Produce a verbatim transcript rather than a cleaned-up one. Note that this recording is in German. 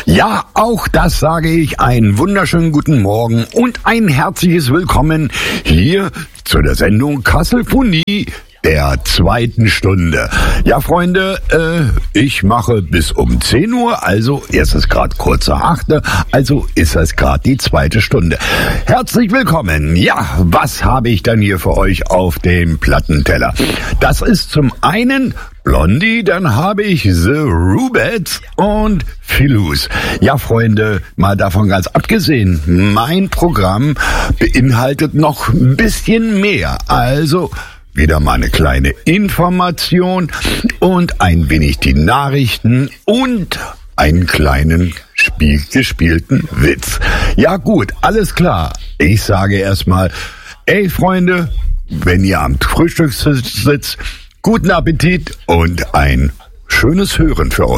Ja, auch das sage ich. Einen wunderschönen guten Morgen und ein herzliches Willkommen hier zu der Sendung Kasselphonie der zweiten Stunde. Ja, Freunde, äh, ich mache bis um zehn Uhr, also ist es gerade kurz nach acht, also ist es gerade die zweite Stunde. Herzlich willkommen. Ja, was habe ich dann hier für euch auf dem Plattenteller? Das ist zum einen Blondie, dann habe ich The Rubettes und Philus. Ja, Freunde, mal davon ganz abgesehen, mein Programm beinhaltet noch ein bisschen mehr. Also wieder mal eine kleine Information und ein wenig die Nachrichten und einen kleinen Spiel, gespielten Witz. Ja gut, alles klar. Ich sage erstmal, ey Freunde, wenn ihr am Frühstück sitzt, guten Appetit und ein schönes Hören für euch.